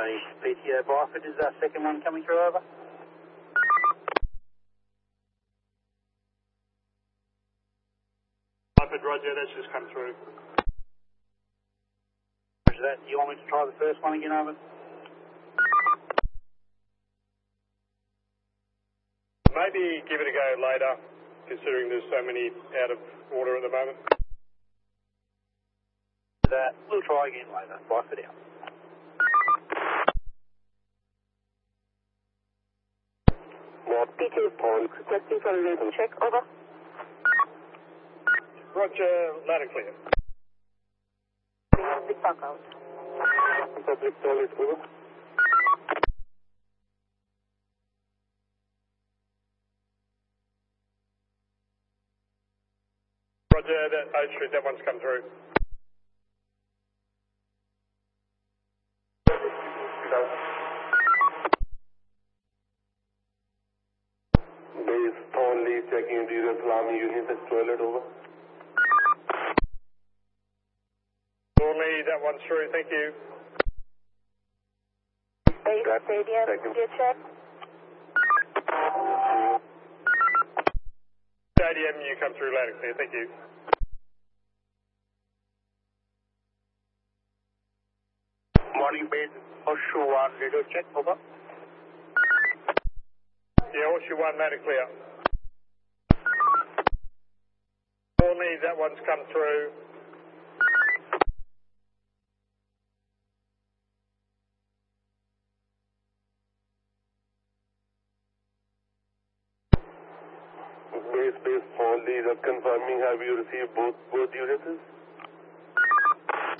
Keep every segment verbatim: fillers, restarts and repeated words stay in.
Spanish P T O Byford, is that second one coming through over? Byford, roger, that's just come through. Roger that. Do you want me to try the first one again over? Maybe give it a go later, considering there's so many out of order at the moment. That. We'll try again later. Byford out. P two Pond, requesting for a rhythm check, over. Roger, loud and clear. Big back out. Public toilet, over. Roger, that Oak Street, that one's come through. Base Thornley checking interior Salami unit at toilet, over. Thornley, that one's through, thank you. Base Stadium, get check. Stadium, you come through loud and clear, thank you. Morning base, Horseshoe one, radio check, over. Yeah, Horseshoe one, loud and clear. Thornley, that one's come through. Base, base Thornley, just confirming, have you received both, both units?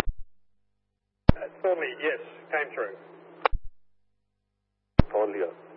Uh, Thornley, yes, came through. Thornley, yeah.